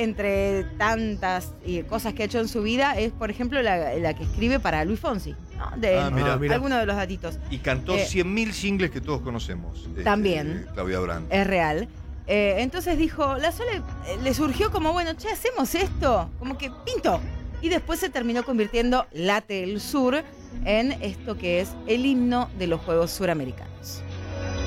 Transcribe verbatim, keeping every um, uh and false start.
entre tantas eh, cosas que ha hecho en su vida, es, por ejemplo, la, la que escribe para Luis Fonsi, ¿no? De Ah, mirá, mirá. algunos de los datitos. Y cantó Eh, cien mil singles que todos conocemos. este, También. Claudia Brand. Es real. Eh, entonces dijo, la Sole eh, le surgió como, bueno, che, hacemos esto, como que pinto. Y después se terminó convirtiendo Late el Sur en esto que es el himno de los Juegos Suramericanos.